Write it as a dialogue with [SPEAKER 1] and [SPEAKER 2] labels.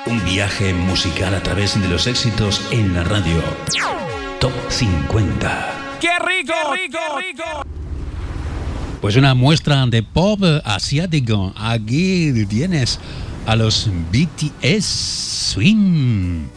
[SPEAKER 1] Un viaje musical a través de los éxitos en la radio. Top 50.
[SPEAKER 2] ¡Qué rico! ¡Qué rico! ¡Qué rico!
[SPEAKER 1] Pues una muestra de pop asiático. Aquí tienes a los BTS Swing.